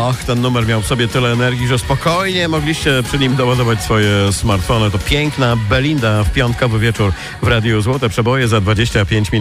Och, ten numer miał w sobie tyle energii, że spokojnie mogliście przy nim doładować swoje smartfony. To piękna Belinda w piątkowy wieczór w Radiu Złote Przeboje za 25 minut.